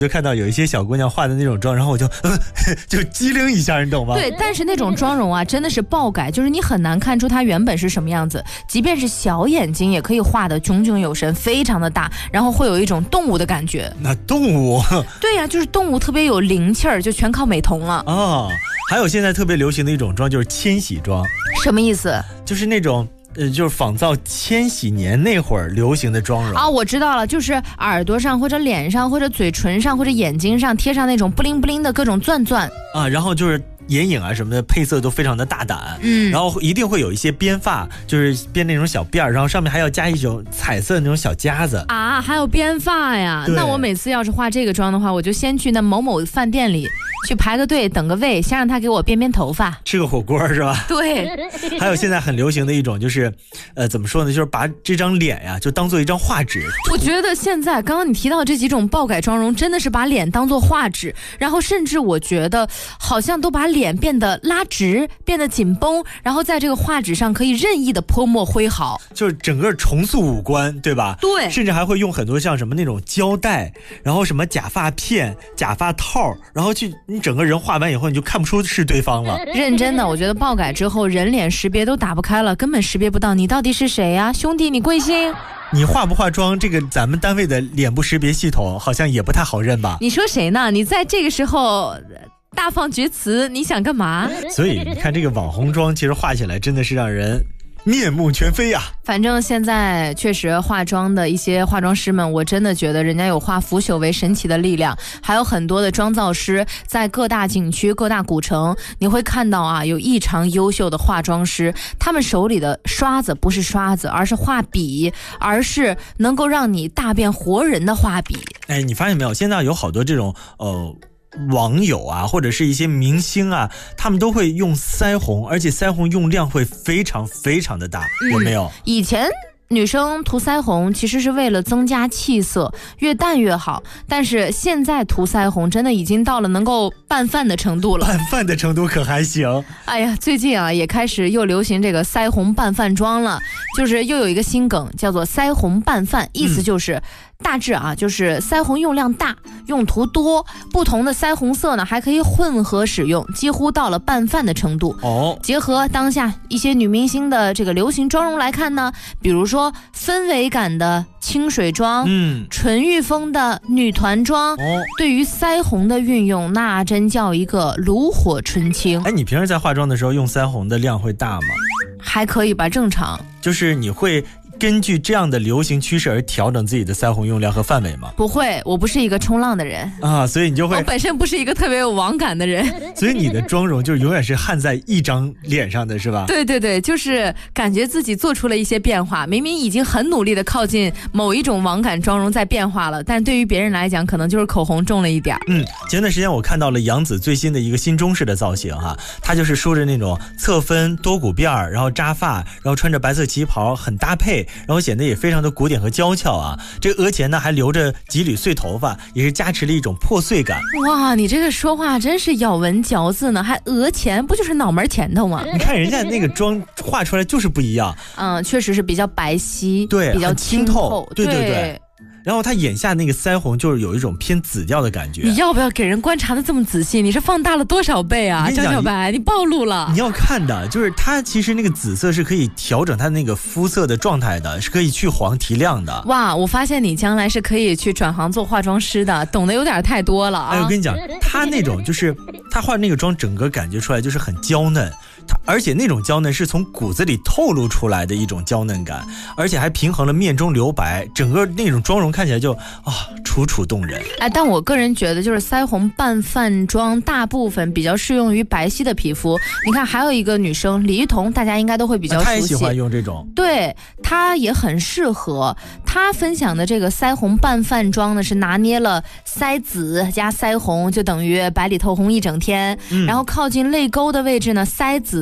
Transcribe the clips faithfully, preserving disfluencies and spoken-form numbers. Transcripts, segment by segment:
就看到有一些小姑娘化的那种妆，然后我就、呃、就机灵一下，你懂吗？ 对，但是那种妆容啊，真的是爆改，就是你很难看出她原本是什么样子。即便是小眼睛，也可以画的炯炯有神，非常的大，然后会有一种动物的感觉。 那动物？ 对呀、啊，就是动物特别有灵气儿，就全靠美瞳了。 哦，还有现在特别流行的一种妆就是千禧妆。 什么意思？ 就是那种。呃，就是仿造千禧年那会儿流行的妆容啊，我知道了，就是耳朵上或者脸上或者嘴唇上或者眼睛上贴上那种布灵布灵的各种钻钻啊，然后就是眼影啊什么的配色都非常的大胆，嗯，然后一定会有一些编发，就是编那种小辫儿，然后上面还要加一种彩色的那种小夹子啊，还有编发呀。那我每次要是化这个妆的话，我就先去那某某饭店里去排个队等个位，先让他给我编编头发， 吃个火锅是吧？ 对。 还有现在很流行的一种就是，呃，怎么说呢？就是把这张脸呀，就当做一张画纸。 我觉得现在刚刚你提到这几种爆改妆容，真的是把脸当做画纸，然后甚至我觉得好像都把脸变得拉直，变得紧绷，然后在这个画纸上可以任意的泼墨挥毫， 就是整个重塑五官，对吧？ 对， 甚至还会用很多像什么那种胶带，然后什么假发片、假发套，然后去你整个人画完以后，你就看不出是对方了。 认真的，我觉得爆改之后人脸识别都打不开了，根本识别不到你到底是谁呀、啊，兄弟，你贵姓？ 你化不化妆，这个咱们单位的脸部识别系统好像也不太好认吧？ 你说谁呢？你在这个时候大放厥词，你想干嘛？ 所以你看这个网红妆，其实画起来真的是让人面目全非呀、啊！ 反正现在确实化妆的一些化妆师们，我真的觉得人家有化腐朽为神奇的力量，还有很多的妆造师在各大景区、各大古城，你会看到啊，有异常优秀的化妆师，他们手里的刷子不是刷子，而是画笔，而是能够让你大变活人的画笔。 哎，你发现没有？现在有好多这种呃。网友啊，或者是一些明星啊，他们都会用腮红，而且腮红用量会非常非常的大，有没有？ 以前女生涂腮红其实是为了增加气色，越淡越好，但是现在涂腮红真的已经到了能够拌饭的程度了。 拌饭的程度可还行？ 哎呀，最近啊也开始又流行这个腮红拌饭妆了，就是又有一个新梗叫做腮红拌饭，意思就是、嗯大致啊，就是腮红用量大，用途多，不同的腮红色呢还可以混合使用，几乎到了拌饭的程度。哦，结合当下一些女明星的这个流行妆容来看呢，比如说氛围感的清水妆，嗯，纯欲风的女团妆，哦，对于腮红的运用，那真叫一个炉火纯青。 哎，你平时在化妆的时候用腮红的量会大吗？ 还可以吧，正常。 就是你会根据这样的流行趋势而调整自己的腮红用量和范围吗？ 不会，我不是一个冲浪的人啊，所以你就会， 我本身不是一个特别有网感的人， 所以你的妆容就永远是焊在一张脸上的，是吧？ 对对对，就是感觉自己做出了一些变化，明明已经很努力的靠近某一种网感妆容在变化了，但对于别人来讲可能就是口红重了一点。 嗯，前段时间我看到了杨紫最新的一个新中式的造型哈，她就是梳着那种侧分多股辫儿，然后扎发，然后穿着白色旗袍，很搭配，然后显得也非常的古典和娇俏啊。这个额前呢还留着几缕碎头发，也是加持了一种破碎感。 哇，你这个说话真是咬文嚼字呢，还额前，不就是脑门前头吗？ 你看人家那个妆画出来就是不一样。 嗯，确实是比较白皙， 对， 比较清透， 对对 对, 对。然后他眼下那个腮红就是有一种偏紫调的感觉。 你要不要给人观察的这么仔细？你是放大了多少倍啊，张小白？你暴露了。 你要看的就是它其实那个紫色是可以调整它那个肤色的状态的，是可以去黄提亮的。 哇，我发现你将来是可以去转行做化妆师的，懂得有点太多了啊！ 哎，我跟你讲，他那种就是他化那个妆，整个感觉出来就是很娇嫩。它而且那种娇嫩是从骨子里透露出来的一种娇嫩感，而且还平衡了面中留白，整个那种妆容看起来就啊楚楚动人。 哎，但我个人觉得就是腮红拌饭妆大部分比较适用于白皙的皮肤。你看还有一个女生李一桐，大家应该都会比较熟悉， 她也喜欢用这种， 对，她也很适合。她分享的这个腮红拌饭妆呢，是拿捏了腮紫加腮红，就等于白里透红一整天、嗯、然后靠近泪沟的位置呢，腮紫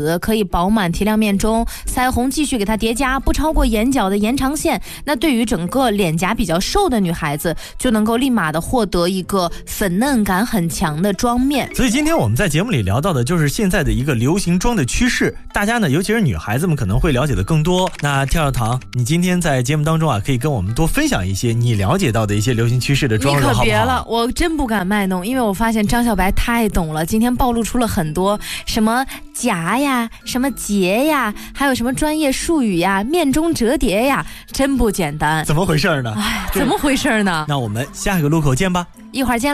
子，可以饱满提亮面中，腮红继续给它叠加，不超过眼角的延长线。那对于整个脸颊比较瘦的女孩子，就能够立马的获得一个粉嫩感很强的妆面。 所以今天我们在节目里聊到的就是现在的一个流行妆的趋势，大家呢，尤其是女孩子们可能会了解的更多。那跳跳糖，你今天在节目当中啊，可以跟我们多分享一些你了解到的一些流行趋势的妆容，好不好？ 你可别了，我真不敢卖弄，因为我发现张小白太懂了，今天暴露出了很多什么夹呀、什么结呀，还有什么专业术语呀、面中折叠呀，真不简单。 怎么回事呢？ 哎，怎么回事呢？ 那我们下一个路口见吧， 一会儿见。